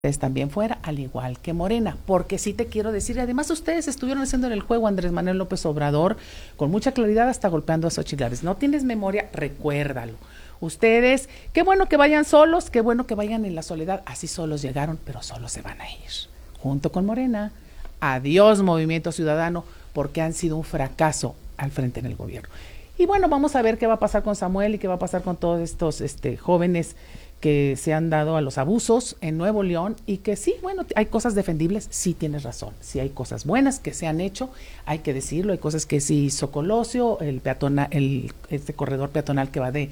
también fuera, al igual que Morena, porque sí te quiero decir, además ustedes estuvieron haciendo en el juego Andrés Manuel López Obrador con mucha claridad hasta golpeando a Xochitl Gálvez. No tienes memoria, recuérdalo. Ustedes, qué bueno que vayan solos, qué bueno que vayan en la soledad, así solos llegaron, pero solos se van a ir, junto con Morena. Adiós Movimiento Ciudadano, porque han sido un fracaso al frente en el gobierno. Y bueno, vamos a ver qué va a pasar con Samuel y qué va a pasar con todos estos jóvenes que se han dado a los abusos en Nuevo León, y que sí, bueno, hay cosas defendibles, sí tienes razón, sí hay cosas buenas que se han hecho, hay que decirlo, hay cosas que sí hizo Colosio, este corredor peatonal que va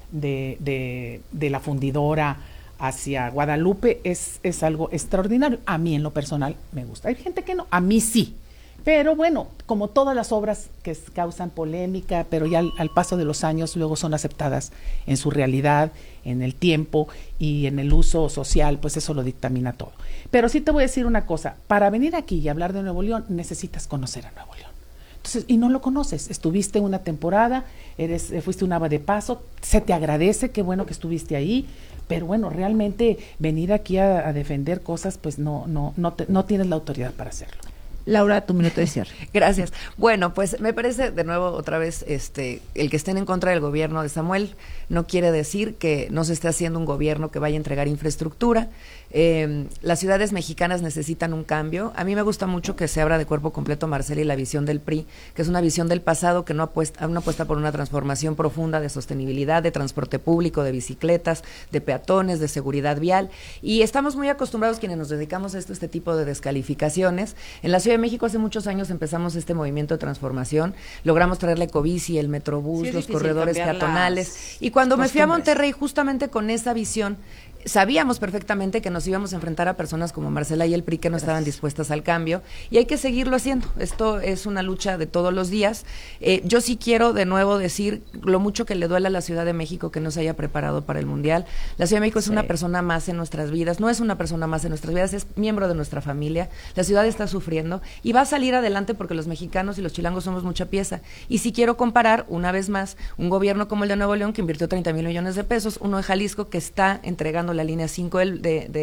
de la Fundidora hacia Guadalupe, es algo extraordinario. A mí en lo personal me gusta, hay gente que no, a mí sí. Pero bueno, como todas las obras que causan polémica, pero ya al paso de los años luego son aceptadas en su realidad, en el tiempo y en el uso social, pues eso lo dictamina todo. Pero sí te voy a decir una cosa, para venir aquí y hablar de Nuevo León necesitas conocer a Nuevo León. Entonces, y no lo conoces, estuviste una temporada, fuiste un ave de paso, se te agradece, qué bueno que estuviste ahí, pero bueno, realmente venir aquí a defender cosas, pues no tienes la autoridad para hacerlo. Laura, tu minuto de cierre. Gracias. Bueno, pues me parece de nuevo otra vez el que estén en contra del gobierno de Samuel no quiere decir que no se esté haciendo un gobierno que vaya a entregar infraestructura. Las ciudades mexicanas necesitan un cambio. A mí me gusta mucho que se abra de cuerpo completo Marcela y la visión del PRI, que es una visión del pasado que no apuesta por una transformación profunda de sostenibilidad, de transporte público, de bicicletas, de peatones, de seguridad vial. Y estamos muy acostumbrados quienes nos dedicamos a este tipo de descalificaciones. En la Ciudad de México hace muchos años empezamos este movimiento de transformación, logramos traerle Ecobici, el Metrobús, los corredores peatonales, y cuando me fui a Monterrey justamente con esa visión, sabíamos perfectamente que nos íbamos a enfrentar a personas como Marcela y el PRI que no estaban dispuestas al cambio, y hay que seguirlo haciendo. Esto es una lucha de todos los días. Yo sí quiero de nuevo decir lo mucho que le duele a la Ciudad de México que no se haya preparado para el Mundial. La Ciudad de México es una persona más en nuestras vidas, no es una persona más en nuestras vidas, es miembro de nuestra familia. La ciudad está sufriendo y va a salir adelante porque los mexicanos y los chilangos somos mucha pieza. Y sí quiero comparar una vez más un gobierno como el de Nuevo León, que invirtió 30 mil millones de pesos, uno de Jalisco que está entregando la línea 5 del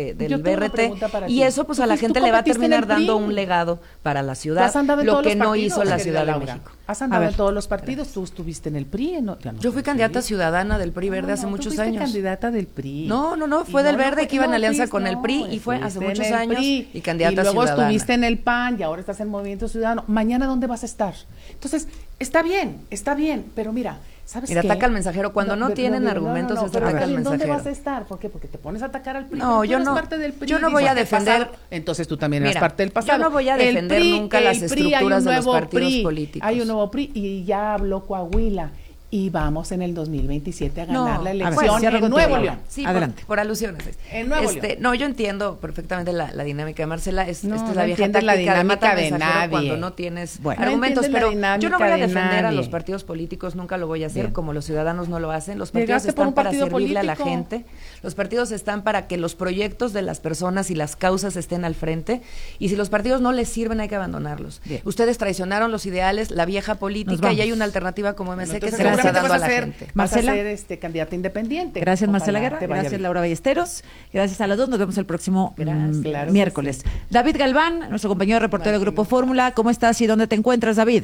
BRT, y eso pues a la gente le va a terminar dando un legado para la ciudad, lo que no hizo la Ciudad de México. Has andado en todos los partidos, tú estuviste en el PRI. Yo fui candidata ciudadana del PRI Verde hace muchos años. Candidata del PRI. No, fue del Verde que iba en alianza con el PRI, y fue hace muchos años, y candidata ciudadana. Y luego estuviste en el PAN y ahora estás en Movimiento Ciudadano. Mañana, ¿dónde vas a estar? Entonces, está bien, pero mira, ¿sabes qué? Ataca al mensajero. Cuando no tienen argumentos, ataca al mensajero. ¿Dónde vas a estar? ¿Por qué? Porque te pones a atacar al PRI. No, yo no. Parte del PRI, yo no voy a defender. Entonces tú también eres parte del pasado. Yo no voy a defender nunca las estructuras de los partidos políticos. Hay un nuevo PRI y ya habló Coahuila. Y vamos en el 2027 a ganar la elección en Nuevo León. Sí, adelante. Por alusiones. En Nuevo León. No, yo entiendo perfectamente la dinámica de Marcela. Esta es la vieja táctica, la dinámica de nadie. Cuando no tienes argumentos. Pero yo no voy a defender a los partidos políticos, nunca lo voy a hacer, como los ciudadanos no lo hacen. Los partidos están para servirle a la gente. Los partidos están para que los proyectos de las personas y las causas estén al frente. Y si los partidos no les sirven, hay que abandonarlos. Bien. Ustedes traicionaron los ideales, la vieja política, y hay una alternativa como MC que se está dando a la gente. Marcela, vas a ser candidata independiente. Gracias, Marcela Guerra. Gracias, Laura Ballesteros. Gracias a las dos. Nos vemos el próximo miércoles. Sí. David Galván, nuestro compañero reportero del Grupo Fórmula. ¿Cómo estás y dónde te encuentras, David?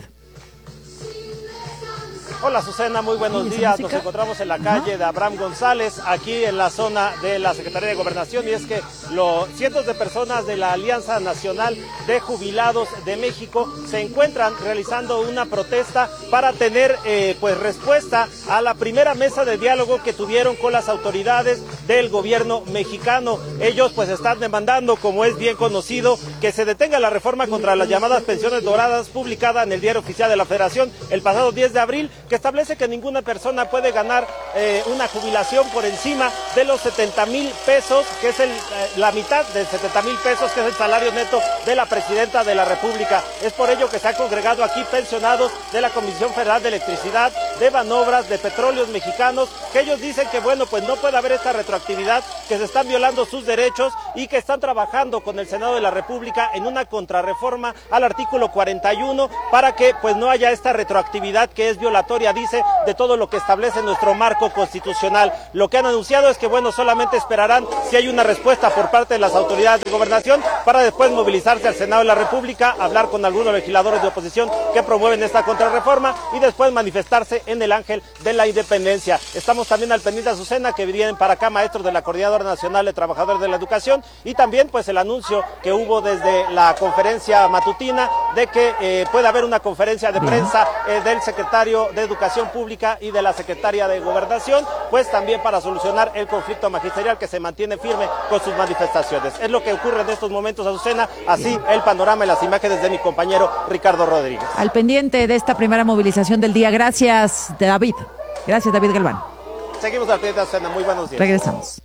Hola, Susana, muy buenos días. Nos encontramos en la calle de Abraham González, aquí en la zona de la Secretaría de Gobernación, y es que cientos de personas de la Alianza Nacional de Jubilados de México se encuentran realizando una protesta para tener respuesta a la primera mesa de diálogo que tuvieron con las autoridades del gobierno mexicano. Ellos pues están demandando, como es bien conocido, que se detenga la reforma contra las llamadas pensiones doradas, publicada en el Diario Oficial de la Federación el pasado 10 de abril, que establece que ninguna persona puede ganar una jubilación por encima de los 70,000 pesos, que es la mitad de 70,000 pesos, que es el salario neto de la presidenta de la República. Es por ello que se han congregado aquí pensionados de la Comisión Federal de Electricidad, de Banobras, de Petróleos Mexicanos, que ellos dicen que bueno, pues no puede haber esta retroactividad, que se están violando sus derechos y que están trabajando con el Senado de la República en una contrarreforma al artículo 41 para que pues no haya esta retroactividad que es violatoria, dice, de todo lo que establece nuestro marco constitucional. Lo que han anunciado es que bueno, solamente esperarán si hay una respuesta por parte de las autoridades de gobernación para después movilizarse al Senado de la República, hablar con algunos legisladores de oposición que promueven esta contrarreforma y después manifestarse en el Ángel de la Independencia. Estamos también al pendiente, Azucena, que vienen para acá maestros de la Coordinadora Nacional de Trabajadores de la Educación y también pues el anuncio que hubo desde la conferencia matutina de que puede haber una conferencia de prensa del secretario de Educación Pública y de la secretaria de Gobernación, pues también para solucionar el conflicto magisterial que se mantiene firme con sus manifestaciones. Es lo que ocurre en estos momentos, Azucena, así el panorama y las imágenes de mi compañero Ricardo Rodríguez. Al pendiente de esta primera movilización del día. Gracias, David. Gracias, David Galván. Seguimos al pendiente, Azucena. Muy buenos días. Regresamos.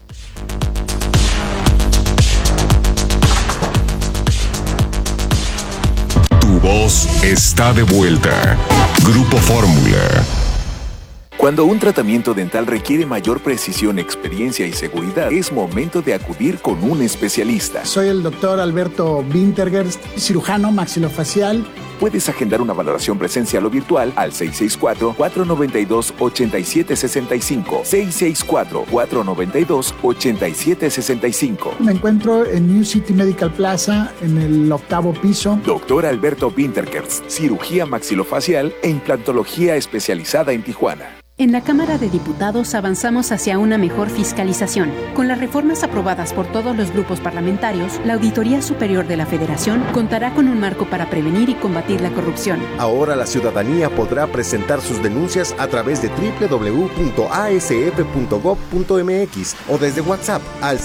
Tu voz está de vuelta. Grupo Fórmula. Cuando un tratamiento dental requiere mayor precisión, experiencia y seguridad, es momento de acudir con un especialista. Soy el doctor Alberto Wintergerst, cirujano maxilofacial. Puedes agendar una valoración presencial o virtual al 664-492-8765. 664-492-8765. Me encuentro en New City Medical Plaza, en el 8º piso. Doctor Alberto Wintergerst, cirugía maxilofacial e implantología especializada en Tijuana. En la Cámara de Diputados avanzamos hacia una mejor fiscalización. Con las reformas aprobadas por todos los grupos parlamentarios, la Auditoría Superior de la Federación contará con un marco para prevenir y combatir la corrupción. Ahora la ciudadanía podrá presentar sus denuncias a través de www.asf.gov.mx o desde WhatsApp al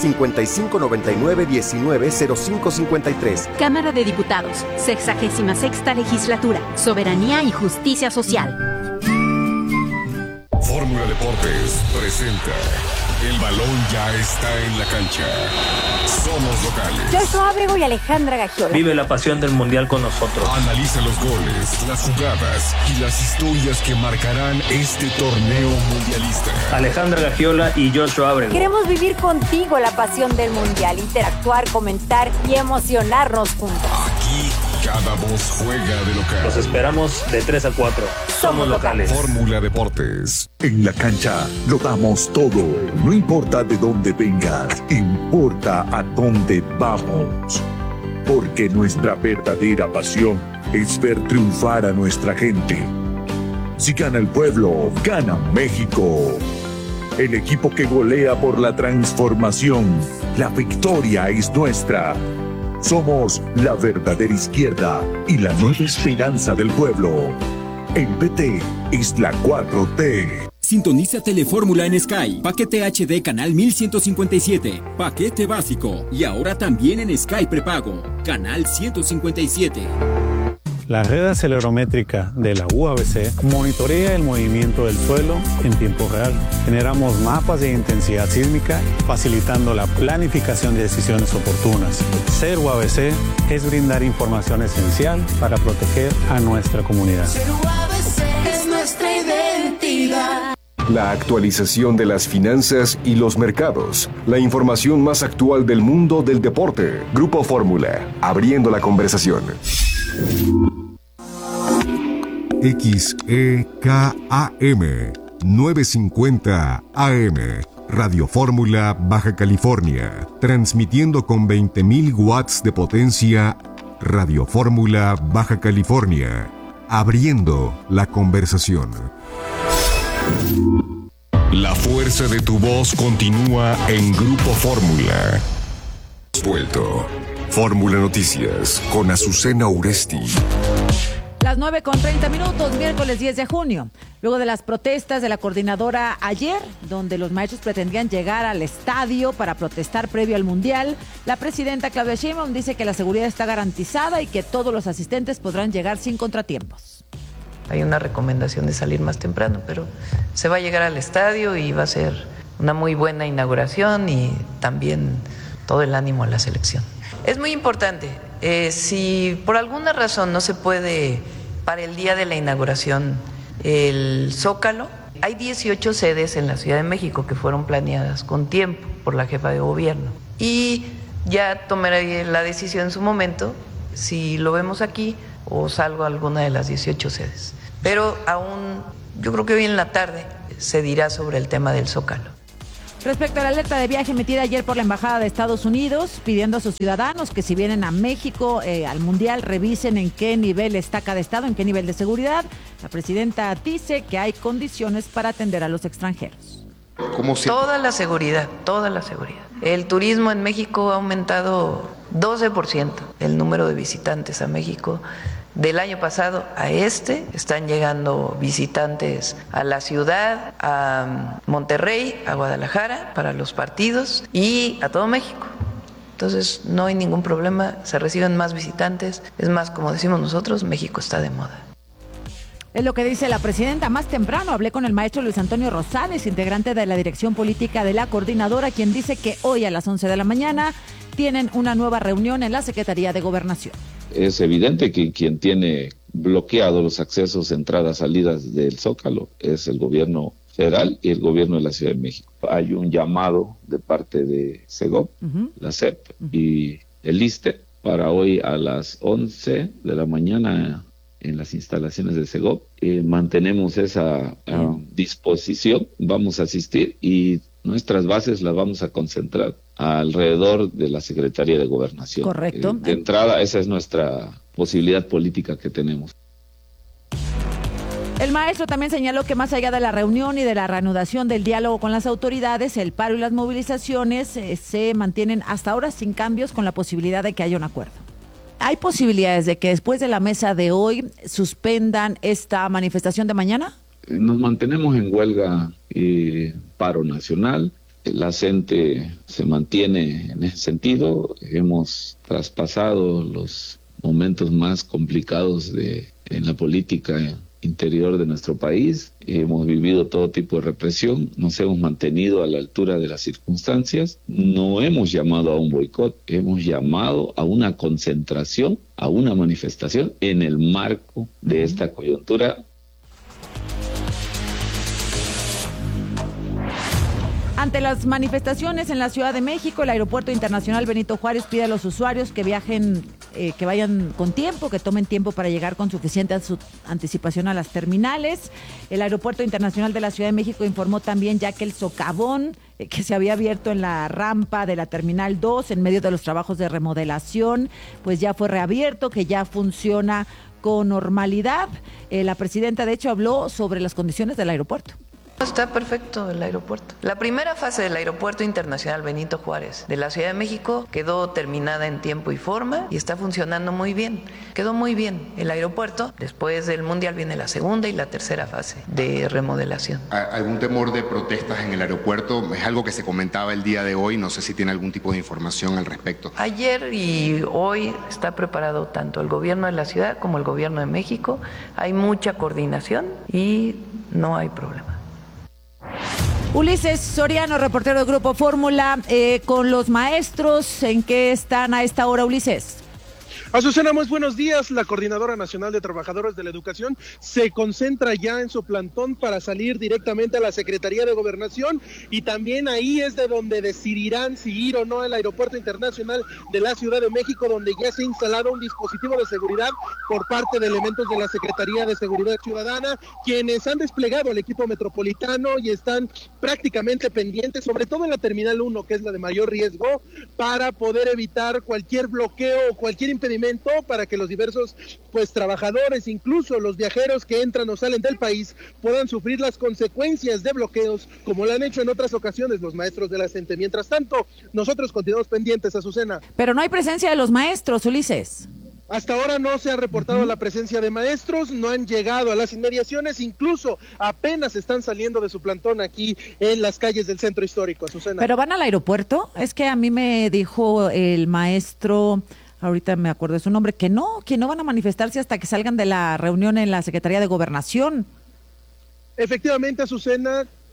5599-190553. Cámara de Diputados, 66ª Legislatura, Soberanía y Justicia Social. Fórmula Deportes presenta El balón ya está en la cancha. Somos locales. Joshua Ábrego y Alejandra Gagiola. Vive la pasión del mundial con nosotros. Analiza los goles, las jugadas y las historias que marcarán este torneo mundialista. Alejandra Gagiola y Joshua Ábrego. Queremos vivir contigo la pasión del mundial, interactuar, comentar y emocionarnos juntos. Aquí cada voz juega de local. Los esperamos de 3 a 4. Somos locales. Fórmula Deportes. En la cancha lo damos todo. No importa de dónde vengas, importa a dónde vamos. Porque nuestra verdadera pasión es ver triunfar a nuestra gente. Si gana el pueblo, gana México. El equipo que golea por la transformación. La victoria es nuestra. Somos la verdadera izquierda y la nueva esperanza del pueblo. El PT es la 4T. Sintoniza Telefórmula en Sky. Paquete HD canal 1157. Paquete básico. Y ahora también en Sky prepago. Canal 157. La red acelerométrica de la UABC monitorea el movimiento del suelo en tiempo real. Generamos mapas de intensidad sísmica, facilitando la planificación de decisiones oportunas. Ser UABC es brindar información esencial para proteger a nuestra comunidad. Ser UABC es nuestra identidad. La actualización de las finanzas y los mercados. La información más actual del mundo del deporte. Grupo Fórmula, abriendo la conversación. XEKAM 950 AM Radio Fórmula, Baja California, transmitiendo con 20.000 watts de potencia. Radio Fórmula, Baja California, abriendo la conversación. La fuerza de tu voz continúa en Grupo Fórmula. Vuelto. Fórmula Noticias con Azucena Uresti. Las 9:30, miércoles 10 de junio. Luego de las protestas de la coordinadora ayer, donde los maestros pretendían llegar al estadio para protestar previo al Mundial, la presidenta Claudia Sheinbaum dice que la seguridad está garantizada y que todos los asistentes podrán llegar sin contratiempos. Hay una recomendación de salir más temprano, pero se va a llegar al estadio y va a ser una muy buena inauguración y también todo el ánimo a la selección. Es muy importante. Si por alguna razón no se puede para el día de la inauguración el Zócalo. Hay 18 sedes en la Ciudad de México que fueron planeadas con tiempo por la jefa de gobierno. Y ya tomaré la decisión en su momento si lo vemos aquí o salgo a alguna de las 18 sedes. Pero aún, yo creo que hoy en la tarde se dirá sobre el tema del Zócalo. Respecto a la alerta de viaje emitida ayer por la Embajada de Estados Unidos, pidiendo a sus ciudadanos que si vienen a México al Mundial revisen en qué nivel está cada estado, en qué nivel de seguridad, la presidenta dice que hay condiciones para atender a los extranjeros. Toda la seguridad. El turismo en México ha aumentado 12% el número de visitantes a México. Del año pasado a están llegando visitantes a la ciudad, a Monterrey, a Guadalajara para los partidos y a todo México. Entonces no hay ningún problema, se reciben más visitantes. Es más, como decimos nosotros, México está de moda. Es lo que dice la presidenta. Más temprano hablé con el maestro Luis Antonio Rosales, integrante de la dirección política de la coordinadora, quien dice que hoy a las 11 de la mañana tienen una nueva reunión en la Secretaría de Gobernación. Es evidente que quien tiene bloqueado los accesos, entradas, salidas del Zócalo es el gobierno federal y el gobierno de la Ciudad de México. Hay un llamado de parte de Segov, la CEP y el ISSSTE para hoy a las 11 de la mañana en las instalaciones de Segov. Mantenemos esa disposición, vamos a asistir y nuestras bases las vamos a concentrar alrededor de la Secretaría de Gobernación. Correcto. De entrada, esa es nuestra posibilidad política que tenemos. El maestro también señaló que más allá de la reunión y de la reanudación del diálogo con las autoridades, el paro y las movilizaciones se mantienen hasta ahora sin cambios, con la posibilidad de que haya un acuerdo. ¿Hay posibilidades de que después de la mesa de hoy suspendan esta manifestación de mañana? Nos mantenemos en huelga y paro nacional. La CENTE se mantiene en ese sentido. Hemos traspasado los momentos más complicados en la política interior de nuestro país. Hemos vivido todo tipo de represión. Nos hemos mantenido a la altura de las circunstancias. No hemos llamado a un boicot. Hemos llamado a una concentración, a una manifestación en el marco de esta coyuntura. Ante las manifestaciones en la Ciudad de México, el Aeropuerto Internacional Benito Juárez pide a los usuarios que viajen, que vayan con tiempo, que tomen tiempo para llegar con suficiente anticipación a las terminales. El Aeropuerto Internacional de la Ciudad de México informó también ya que el socavón que se había abierto en la rampa de la Terminal 2 en medio de los trabajos de remodelación, pues ya fue reabierto, que ya funciona con normalidad. La presidenta, de hecho, habló sobre las condiciones del aeropuerto. Está perfecto el aeropuerto. La primera fase del Aeropuerto Internacional Benito Juárez de la Ciudad de México quedó terminada en tiempo y forma y está funcionando muy bien. Quedó muy bien el aeropuerto. Después del Mundial viene la segunda y la tercera fase de remodelación. ¿Algún temor de protestas en el aeropuerto? Es algo que se comentaba el día de hoy. No sé si tiene algún tipo de información al respecto. Ayer y hoy está preparado tanto el gobierno de la ciudad como el gobierno de México. Hay mucha coordinación y no hay problema. Ulises Soriano, reportero del Grupo Fórmula, con los maestros, ¿en qué están a esta hora, Ulises? Azucena, muy buenos días. La Coordinadora Nacional de Trabajadores de la Educación se concentra ya en su plantón para salir directamente a la Secretaría de Gobernación y también ahí es de donde decidirán si ir o no al Aeropuerto Internacional de la Ciudad de México, donde ya se ha instalado un dispositivo de seguridad por parte de elementos de la Secretaría de Seguridad Ciudadana, quienes han desplegado el equipo metropolitano y están prácticamente pendientes, sobre todo en la Terminal 1, que es la de mayor riesgo, para poder evitar cualquier bloqueo o cualquier impedimento para que los diversos trabajadores, incluso los viajeros que entran o salen del país, puedan sufrir las consecuencias de bloqueos, como lo han hecho en otras ocasiones los maestros de la CENTE. Mientras tanto, nosotros continuamos pendientes, Azucena. Pero no hay presencia de los maestros, Ulises. Hasta ahora no se ha reportado la presencia de maestros, no han llegado a las inmediaciones, incluso apenas están saliendo de su plantón aquí en las calles del centro histórico, Azucena. ¿Pero van al aeropuerto? Es que a mí me dijo el maestro, ahorita me acuerdo de su nombre, que no van a manifestarse hasta que salgan de la reunión en la Secretaría de Gobernación. Efectivamente, Azucena,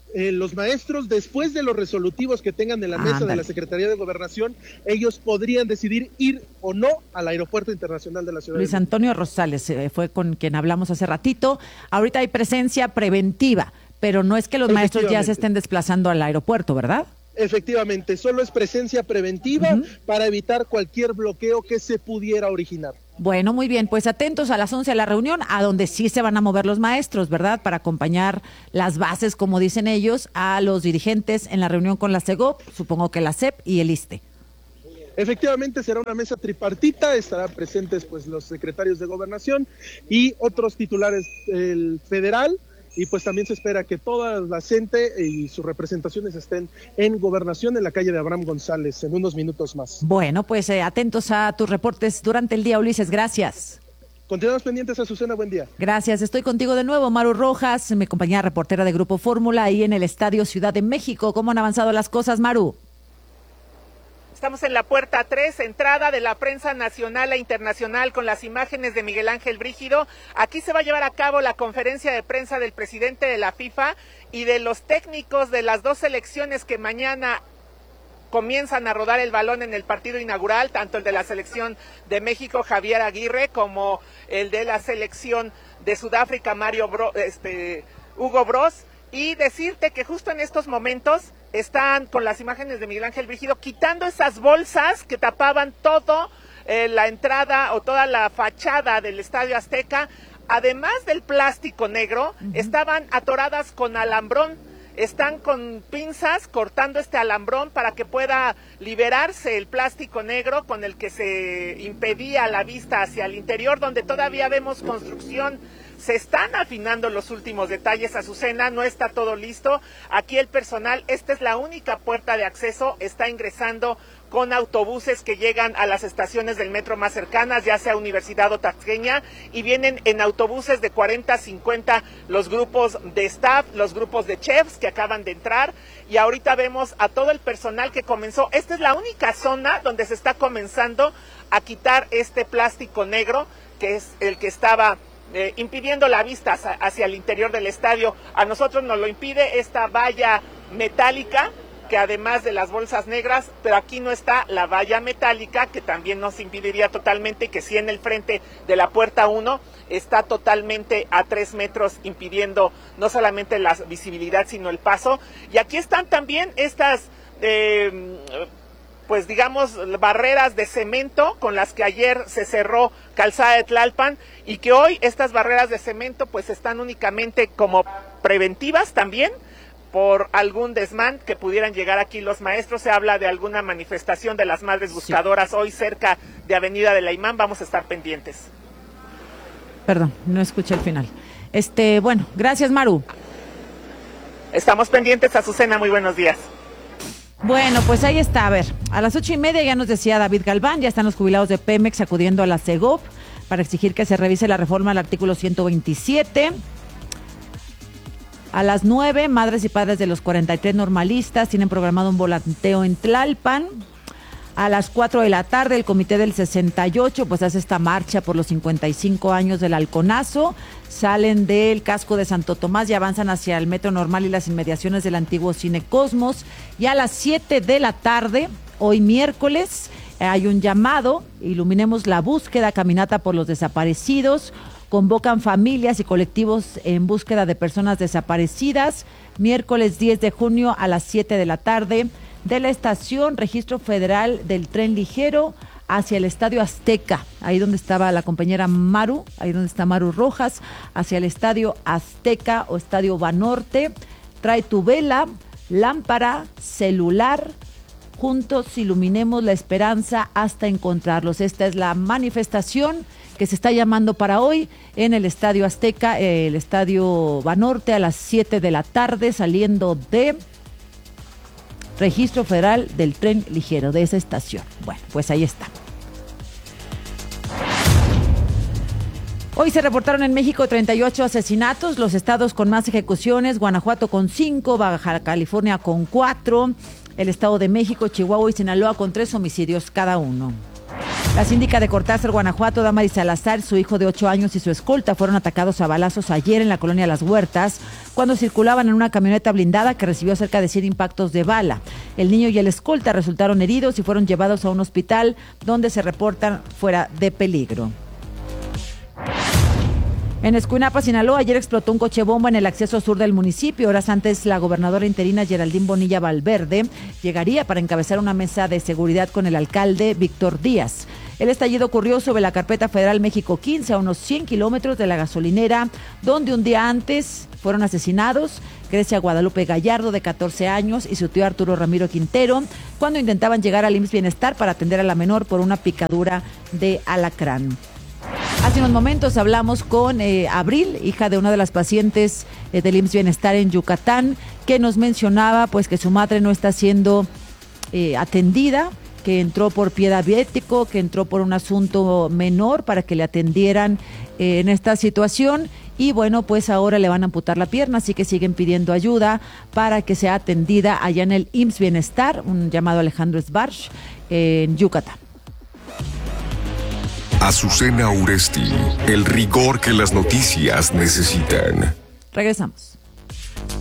los maestros, después de los resolutivos que tengan en la mesa de la Secretaría de Gobernación, ellos podrían decidir ir o no al Aeropuerto Internacional de la Ciudad Luis de México. Antonio Rosales fue con quien hablamos hace ratito. Ahorita hay presencia preventiva, pero no es que los maestros ya se estén desplazando al aeropuerto, ¿verdad? Efectivamente, solo es presencia preventiva para evitar cualquier bloqueo que se pudiera originar. Bueno, muy bien, pues atentos a las 11 a la reunión, a donde sí se van a mover los maestros, ¿verdad? Para acompañar las bases, como dicen ellos, a los dirigentes en la reunión con la CEGOP, supongo que la SEP y el ISSSTE. Efectivamente, será una mesa tripartita, estarán presentes pues los secretarios de Gobernación y otros titulares del federal. Y pues también se espera que toda la gente y sus representaciones estén en Gobernación en la calle de Abraham González en unos minutos más. Bueno, pues atentos a tus reportes durante el día, Ulises, gracias. Continuamos pendientes, Azucena, buen día. Gracias, estoy contigo de nuevo, Maru Rojas, mi compañera reportera de Grupo Fórmula, ahí en el Estadio Ciudad de México. ¿Cómo han avanzado las cosas, Maru? Estamos en la puerta 3, entrada de la prensa nacional e internacional con las imágenes de Miguel Ángel Brígido. Aquí se va a llevar a cabo la conferencia de prensa del presidente de la FIFA y de los técnicos de las dos selecciones que mañana comienzan a rodar el balón en el partido inaugural, tanto el de la selección de México, Javier Aguirre, como el de la selección de Sudáfrica, Hugo Broz. Y decirte que justo en estos momentos están con las imágenes de Miguel Ángel Brígido quitando esas bolsas que tapaban todo la entrada o toda la fachada del Estadio Azteca. Además del plástico negro, estaban atoradas con alambrón. Están con pinzas cortando este alambrón para que pueda liberarse el plástico negro con el que se impedía la vista hacia el interior, donde todavía vemos construcción. Se están afinando los últimos detalles, Azucena, no está todo listo. Aquí el personal, esta es la única puerta de acceso, está ingresando con autobuses que llegan a las estaciones del metro más cercanas, ya sea Universidad o Tasqueña, y vienen en autobuses de 40 a 50 los grupos de staff, los grupos de chefs que acaban de entrar, y ahorita vemos a todo el personal que comenzó. Esta es la única zona donde se está comenzando a quitar este plástico negro, que es el que estaba impidiendo la vista hacia el interior del estadio. A nosotros nos lo impide esta valla metálica, que además de las bolsas negras, pero aquí no está la valla metálica, que también nos impediría totalmente, y que sí en el frente de la puerta 1 está totalmente a 3 metros, impidiendo no solamente la visibilidad, sino el paso. Y aquí están también estas pues digamos, barreras de cemento con las que ayer se cerró Calzada de Tlalpan, y que hoy estas barreras de cemento pues están únicamente como preventivas también por algún desmán que pudieran llegar aquí los maestros. Se habla de alguna manifestación de las madres buscadoras hoy cerca de Avenida de la Imán. Vamos a estar pendientes. Perdón, no escuché el final. Bueno, gracias, Maru. Estamos pendientes, Azucena, muy buenos días. Bueno, pues ahí está, a ver, a las 8:30 ya nos decía David Galván, ya están los jubilados de Pemex acudiendo a la CEGOP para exigir que se revise la reforma al artículo 127. A las 9, madres y padres de los 43 normalistas tienen programado un volanteo en Tlalpan. A las 4 de la tarde, el Comité del 68 pues hace esta marcha por los 55 años del Halconazo. Salen del casco de Santo Tomás y avanzan hacia el Metro Normal y las inmediaciones del antiguo Cine Cosmos. Y a las 7 de la tarde, hoy miércoles, hay un llamado: iluminemos la búsqueda, caminata por los desaparecidos. Convocan familias y colectivos en búsqueda de personas desaparecidas. Miércoles 10 de junio a las 7 de la tarde, de la estación Registro Federal del Tren Ligero hacia el Estadio Azteca, ahí donde estaba la compañera Maru, ahí donde está Maru Rojas, hacia el Estadio Azteca o Estadio Banorte. Trae tu vela, lámpara, celular. Juntos iluminemos la esperanza hasta encontrarlos. Esta es la manifestación que se está llamando para hoy en el Estadio Azteca, el Estadio Banorte, a las 7 de la tarde, saliendo de Registro Federal del Tren Ligero, de esa estación. Bueno, pues ahí está. Hoy se reportaron en México 38 asesinatos, los estados con más ejecuciones: Guanajuato con 5, Baja California con 4, el Estado de México, Chihuahua y Sinaloa con 3 homicidios cada uno. La síndica de Cortázar, Guanajuato, Damaris Salazar, su hijo de 8 años y su escolta fueron atacados a balazos ayer en la colonia Las Huertas cuando circulaban en una camioneta blindada que recibió cerca de 100 impactos de bala. El niño y el escolta resultaron heridos y fueron llevados a un hospital donde se reportan fuera de peligro. En Escuinapa, Sinaloa, ayer explotó un coche bomba en el acceso sur del municipio. Horas antes, la gobernadora interina Geraldine Bonilla Valverde llegaría para encabezar una mesa de seguridad con el alcalde Víctor Díaz. El estallido ocurrió sobre la carpeta federal México 15, a unos 100 kilómetros de la gasolinera, donde un día antes fueron asesinados Grecia Guadalupe Gallardo, de 14 años, y su tío Arturo Ramiro Quintero, cuando intentaban llegar al IMSS Bienestar para atender a la menor por una picadura de alacrán. Hace unos momentos hablamos con Abril, hija de una de las pacientes del IMSS Bienestar en Yucatán, que nos mencionaba pues que su madre no está siendo atendida, que entró por pie diabético, que entró por un asunto menor para que le atendieran en esta situación, y bueno, pues ahora le van a amputar la pierna, así que siguen pidiendo ayuda para que sea atendida allá en el IMSS Bienestar, un llamado Alejandro Sbarch, en Yucatán. Azucena Uresti, el rigor que las noticias necesitan. Regresamos.